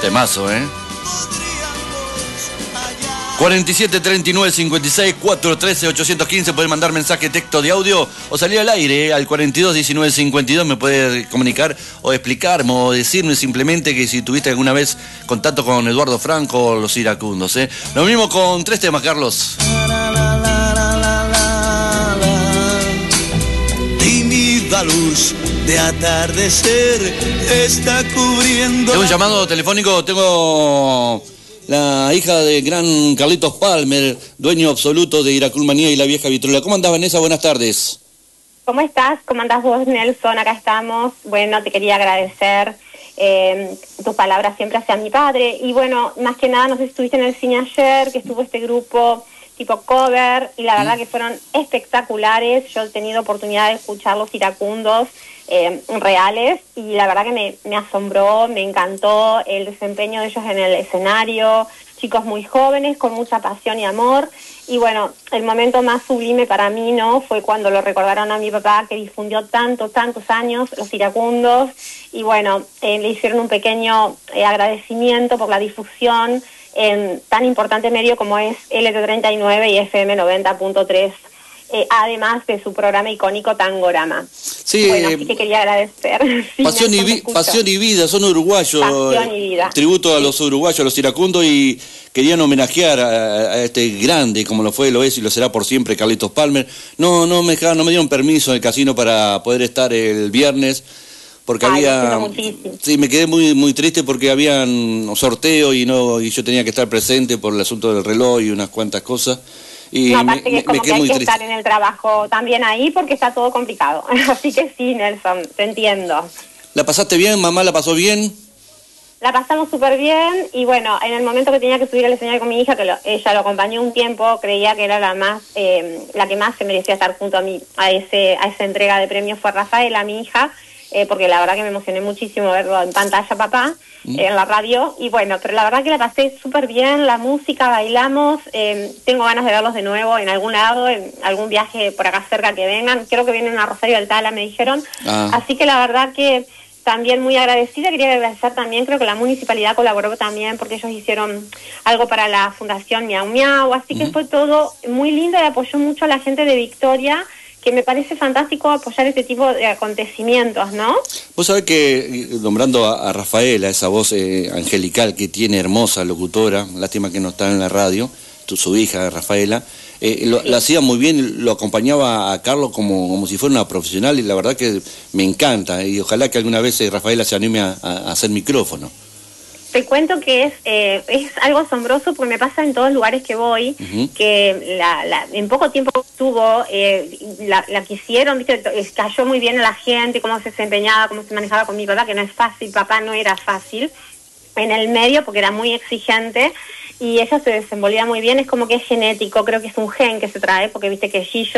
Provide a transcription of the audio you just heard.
Temazo, 47 39 56 413 815. Pueden mandar mensaje, texto de audio o salir al aire al 42 19 52. Me puede comunicar o explicarme o decirme simplemente que si tuviste alguna vez contacto con Eduardo Franco o los iracundos. Lo mismo con 3 temas, Carlos. Tímida luz de atardecer está cubriendo. Tengo un llamado telefónico, tengo la hija de gran Carlitos Palmer, dueño absoluto de Iraculmanía y La Vieja Vitrola. ¿Cómo andás, Vanessa? Buenas tardes. ¿Cómo estás? ¿Cómo andás vos, Nelson? Acá estamos. Bueno, te quería agradecer tus palabras siempre hacia mi padre. Y bueno, más que nada, no sé si estuviste en el cine ayer, que estuvo este grupo tipo cover, y la verdad que fueron espectaculares. Yo he tenido oportunidad de escuchar los iracundos reales, y la verdad que me asombró, me encantó el desempeño de ellos en el escenario, chicos muy jóvenes, con mucha pasión y amor. Y bueno, el momento más sublime para mí, ¿no?, fue cuando lo recordaron a mi papá, que difundió tantos años los iracundos, y bueno, le hicieron un pequeño agradecimiento por la difusión en tan importante medio como es LT39 y FM 90.3. Además de su programa icónico Tangorama. Sí, bueno, así que quería agradecer. Sí, Pasión y Vida, son uruguayos. Pasión y Vida. Tributo a los uruguayos, a los iracundos, y querían homenajear a este grande, como lo es y lo será por siempre, Carlitos Palmer. No me dieron permiso en el casino para poder estar el viernes, porque sí, me quedé muy triste porque habían un sorteo y yo tenía que estar presente por el asunto del reloj y unas cuantas cosas. Y no, aparte que es como que hay que triste estar en el trabajo también ahí, porque está todo complicado. Así que sí, Nelson, te entiendo. ¿La pasaste bien? ¿Mamá la pasó bien? La pasamos súper bien, y bueno, en el momento que tenía que subir al escenario con mi hija, que ella lo acompañó un tiempo, creía que era la que más se merecía estar junto a mí a esa entrega de premios, fue Rafaela, mi hija, porque la verdad que me emocioné muchísimo verlo en pantalla, papá, en la radio. Y bueno, pero la verdad que la pasé súper bien, la música, bailamos, tengo ganas de verlos de nuevo en algún lado, en algún viaje por acá cerca que vengan. Creo que vienen a Rosario del Tala, me dijeron. Así que la verdad que también muy agradecida. Quería agradecer también, creo que la municipalidad colaboró también, porque ellos hicieron algo para la Fundación Miau Miau, así que fue todo muy lindo, y apoyó mucho a la gente de Victoria, que me parece fantástico apoyar este tipo de acontecimientos, ¿no? Vos sabés que, nombrando a Rafaela, esa voz angelical que tiene, hermosa locutora, lástima que no está en la radio, su hija, Rafaela, la hacía muy bien, lo acompañaba a Carlos como si fuera una profesional, y la verdad que me encanta, y ojalá que alguna vez Rafaela se anime a hacer micrófono. Te cuento que es algo asombroso, porque me pasa en todos lugares que voy, que en poco tiempo estuvo, la quisieron, ¿viste? Cayó muy bien a la gente, cómo se desempeñaba, cómo se manejaba con mi papá, que no es fácil, papá no era fácil en el medio, porque era muy exigente, y ella se desenvolvía muy bien. Es como que es genético, creo que es un gen que se trae, porque viste que Gillo